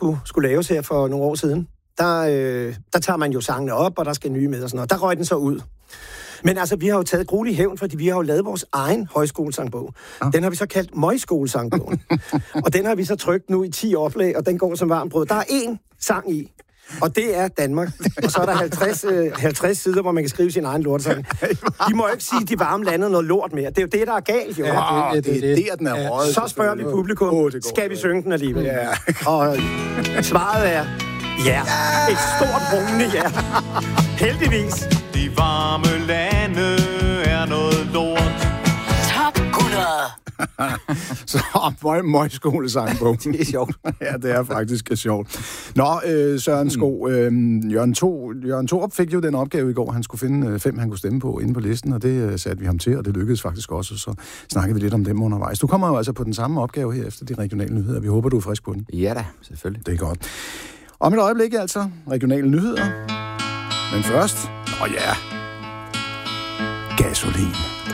skulle laves her for nogle år siden, der tager man jo sangene op, og der skal nye med og sådan noget. Der røg den så ud. Men altså, vi har jo taget gruelig hævn, fordi vi har jo lavet vores egen højskolesangbog. Den har vi så kaldt Møjskolesangbogen. Og den har vi så trykt nu i 10 oplag, og den går som varmt brød. Der er 1 sang i, og det er Danmark. Og så er der 50 sider, hvor man kan skrive sin egen lortesang. De må jo ikke sige, at de varme landede noget lort mere. Det er jo det, der er galt, jo. Ja, det er der, den er røget. Så spørger vi publikum, skal vi synge den alligevel? Ja. Og svaret er ja. Et stort rungende ja. Heldigvis. De varme lande er noget lort. Top 100. Så Møjskolesangbog. Det er sjovt. Ja, det er faktisk sjovt. Nå, Søren Sko, Jørgen Thorup fik jo den opgave i går. Han skulle finde 5, han kunne stemme på inde på listen, og det satte vi ham til, og det lykkedes faktisk også, så snakkede vi lidt om dem undervejs. Du kommer jo altså på den samme opgave her efter de regionale nyheder. Vi håber, du er frisk på den. Ja da, selvfølgelig. Det er godt. Om et øjeblik altså, regionale nyheder. Men først, gasolin.